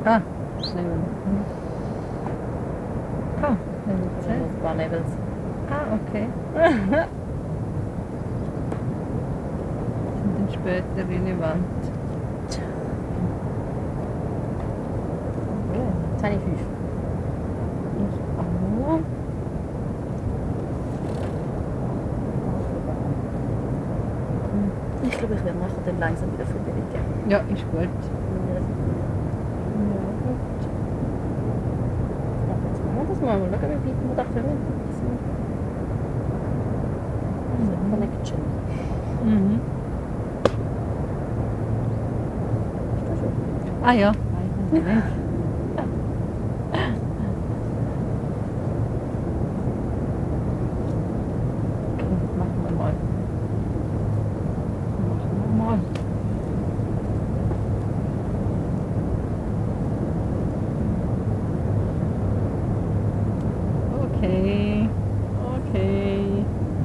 Ah, Level. Ah, Level 10. Ein paar Levels. Ah, okay. Sind dann später relevant. Jetzt habe ich 5. Oh. Ich glaube, ich werde nachher dann langsam wieder bewegen. Ja, ist gut. Ja, jetzt machen wir das mal. Mal schauen, wie weit wir da kommen. Connection. Mhm. Ist das schon? Ah ja.